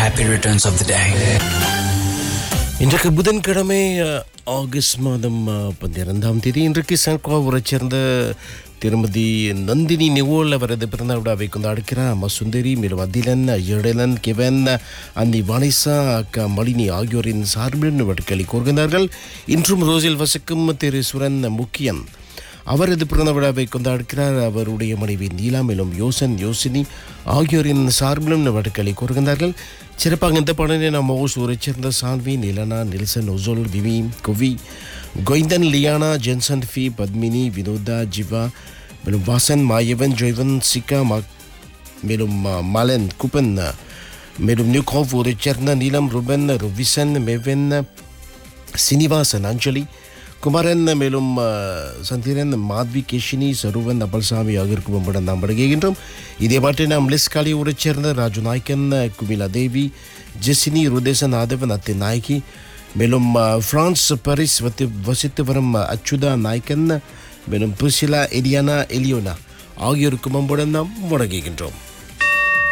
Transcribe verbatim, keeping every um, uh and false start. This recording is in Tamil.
Happy returns of the day. இன்றைக்கு புதன்கிழமை அஹ், ஆகஸ்ட் மாதம் அஹ், பன்னிரெண்டாம் தேதி இன்றைக்கு சன்குவாவூரைச் சேர்ந்த திருமதி நந்தினி நிவோல் அவரது பிறந்த விழாவை கொண்டாடுக்கிறார். அம்மா சுந்தரி, மேலும் அதிலன், எழிலன், கெவன், அன்னி வானிசா, அக்கா மலினி ஆகியோரின் சார்பில் வட்களி கூறுகின்றார்கள். இன்றும் ரோசில் வசிக்கும் திரு சுரன் முக்கியன் அவரது பிறந்த விழாவை கொண்டாடுகிறார். அவருடைய மனைவி நீலா, மேலும் யோசன், யோசினி ஆகியோரின் சார்பிலும் வட்களி கூறுகின்றார்கள். சிறப்பாக இந்த பாடலை நாம் ஓசூரைச் சேர்ந்த சான்வி, நிலனா, நில்சன், ஒசோல், விவி, குவி, கொய்தன், லியானா, ஜென்சன், ஃபி, பத்மினி, வினோதா, ஜிவா, மேலும் வாசன், மாயவன், ஜெய்வன், சிக்கா, மா மேலும் அஹ், மலன், குப்பன், மேலும் நியூ ஊரைச் சேர்ந்த நீலம், ருபன், ருவிசன், மெவன், சினிவாசன், அஞ்சலி, குமாரன், மேலும் அஹ், சந்திரன், மாத்வி, கேஷினி, சருவன், அப்பல்சாமி ஆகியோருக்கு முன்புடன் நாம் படுகின்றோம். இதே பாட்டை நாம் லிஸ்காலி ஊரைச் சேர்ந்த ராஜு நாயக்கன், குமிலா தேவி, ஜெசினி, ருதேசன், ஆதவன், அத்தி நாயகி, மேலும் அஹ், பிரான்ஸ் பாரிஸ் வத்தி வசித்து வரும் அச்சுதா நாயக்கன், மேலும் புசிலா, எலியானா, எலியோனா ஆகியோருக்கு முன்புடன் நாம் வணங்குகின்றோம்.